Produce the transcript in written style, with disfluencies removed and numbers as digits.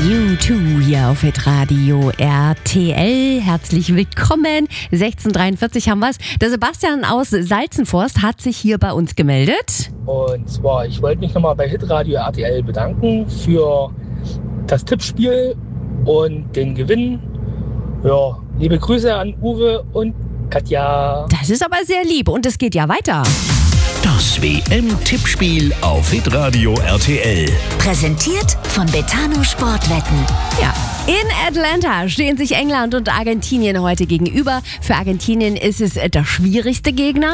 U2 hier auf Hitradio RTL. Herzlich willkommen. 16:43 haben wir's. Der Sebastian aus Salzenforst hat sich hier bei uns gemeldet. Und zwar, ich wollte mich nochmal bei Hitradio RTL bedanken für das Tippspiel und den Gewinn. Ja, liebe Grüße an Uwe und Katja. Das ist aber sehr lieb und es geht ja weiter. Das WM-Tippspiel auf Hitradio RTL. Präsentiert von Betano Sportwetten. Ja, in Atlanta stehen sich England und Argentinien heute gegenüber. Für Argentinien ist es der schwierigste Gegner.